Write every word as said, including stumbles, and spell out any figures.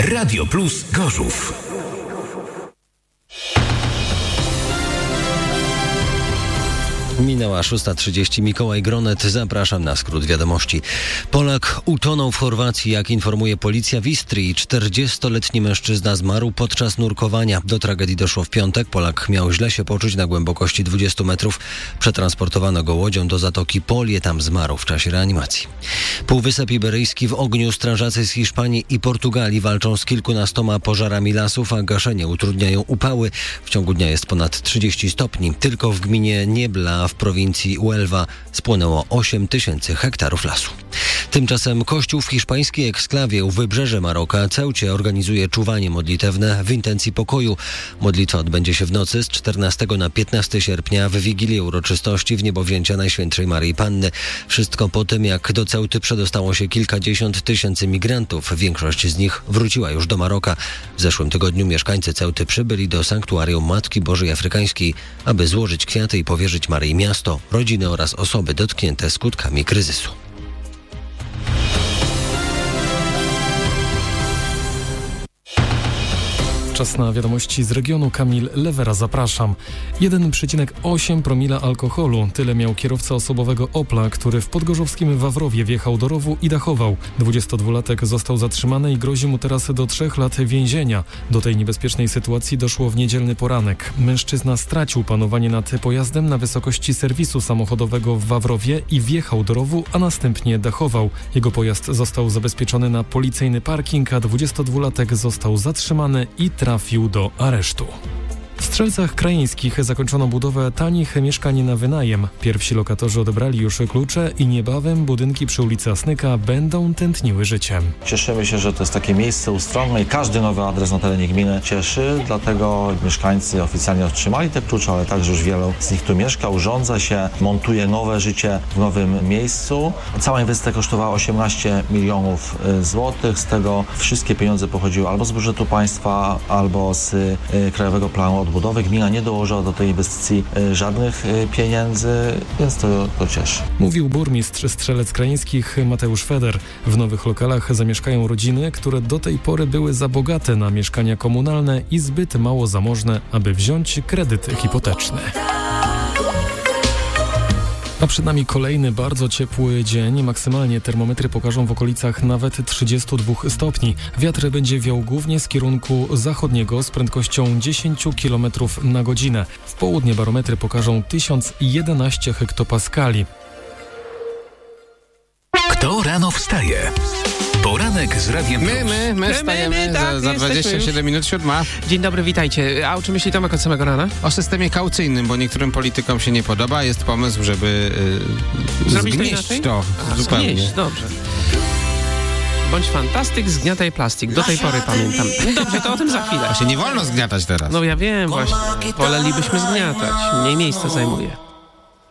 Radio Plus Gorzów. Minęła szósta trzydzieści. Mikołaj Gronet, zapraszam na skrót wiadomości. Polak utonął w Chorwacji, jak informuje policja w Istrii. czterdziestoletni mężczyzna zmarł podczas nurkowania. Do tragedii doszło w piątek. Polak miał źle się poczuć na głębokości dwudziestu metrów. Przetransportowano go łodzią do zatoki Polie, tam zmarł w czasie reanimacji. Półwysep Iberyjski w ogniu. Strażacy z Hiszpanii i Portugalii walczą z kilkunastoma pożarami lasów, a gaszenie utrudniają upały. W ciągu dnia jest ponad trzydzieści stopni. Tylko w gminie Niebla w prowincji Huelva spłonęło osiem tysięcy hektarów lasu. Tymczasem kościół w hiszpańskiej eksklawie u wybrzeże Maroka, Ceucie, organizuje czuwanie modlitewne w intencji pokoju. Modlitwa odbędzie się w nocy z czternastego na piętnastego sierpnia w wigilię uroczystości w niebowzięcia Najświętszej Maryi Panny. Wszystko po tym, jak do Ceuty przedostało się kilkadziesiąt tysięcy migrantów. Większość z nich wróciła już do Maroka. W zeszłym tygodniu mieszkańcy Ceuty przybyli do sanktuarium Matki Bożej Afrykańskiej, aby złożyć kwiaty i powierzyć Maryi miasto, rodziny oraz osoby dotknięte skutkami kryzysu. Czas na wiadomości z regionu. Kamil Lewera, zapraszam. jeden przecinek osiem promila alkoholu. Tyle miał kierowca osobowego Opla, który w podgorzowskim Wawrowie wjechał do rowu i dachował. dwudziestodwulatek został zatrzymany i grozi mu teraz do trzech lat więzienia. Do tej niebezpiecznej sytuacji doszło w niedzielny poranek. Mężczyzna stracił panowanie nad pojazdem na wysokości serwisu samochodowego w Wawrowie i wjechał do rowu, a następnie dachował. Jego pojazd został zabezpieczony na policyjny parking, a dwudziestodwulatek został zatrzymany i trafił do aresztu. W Strzelcach Krajeńskich zakończono budowę tanich mieszkań na wynajem. Pierwsi lokatorzy odebrali już klucze i niebawem budynki przy ulicy Asnyka będą tętniły życiem. Cieszymy się, że to jest takie miejsce ustronne i każdy nowy adres na terenie gminy cieszy, dlatego mieszkańcy oficjalnie otrzymali te klucze, ale także już wielu z nich tu mieszka, urządza się, montuje nowe życie w nowym miejscu. Cała inwestycja kosztowała osiemnaście milionów złotych, z tego wszystkie pieniądze pochodziły albo z budżetu państwa, albo z y, Krajowego Planu Odbudowy. Gmina nie dołożyła do tej inwestycji y, żadnych y, pieniędzy, więc to, to cieszy. Mówił burmistrz Strzelec Krajeńskich Mateusz Feder. W nowych lokalach zamieszkają rodziny, które do tej pory były za bogate na mieszkania komunalne i zbyt mało zamożne, aby wziąć kredyt hipoteczny. A przed nami kolejny bardzo ciepły dzień. Maksymalnie termometry pokażą w okolicach nawet trzydziestu dwóch stopni. Wiatr będzie wiał głównie z kierunku zachodniego z prędkością dziesięć kilometrów na godzinę. W południe barometry pokażą tysiąc jedenaście hektopaskali. Kto rano wstaje? Poranek z Radiem My, my, my wstajemy my, my, tak, za, za dwadzieścia siedem minut siódma. Dzień dobry, witajcie. A o czym myśli Tomek od samego rana? O systemie kaucyjnym, bo niektórym politykom się nie podoba. Jest pomysł, żeby yy, Zrobić zgnieść to, to A, zupełnie. Zgnieść, dobrze. Bądź fantastyk, zgniataj plastik. Do tej pory pamiętam. Dobrze, to o tym za chwilę. A się nie wolno zgniatać teraz. No ja wiem właśnie. Wolelibyśmy zgniatać. Mniej miejsca zajmuje.